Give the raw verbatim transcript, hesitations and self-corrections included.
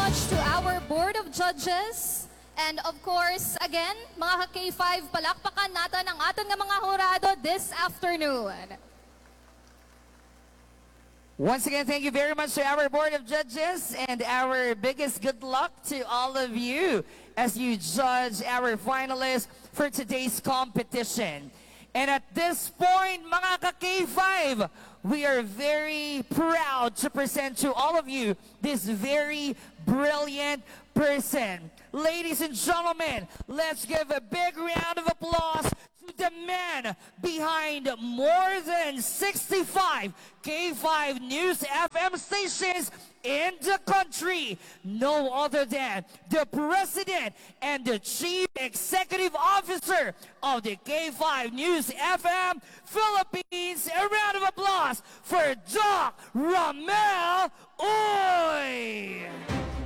much to our Board of Judges. And of course, again, mga ka-K five, palakpakan natin ang ating mga hurado this afternoon. Once again, thank you very much to our Board of Judges and our biggest good luck to all of you as you judge our finalists for today's competition. And at this point, mga ka-K five, we are very proud to present to all of you this very brilliant person. Ladies and gentlemen, let's give a big round of applause to the man behind more than sixty-five K five News F M stations in the country. No other than the President and the Chief Executive Officer of the K five News F M Philippines. A round of applause for Doc Ramel Uy!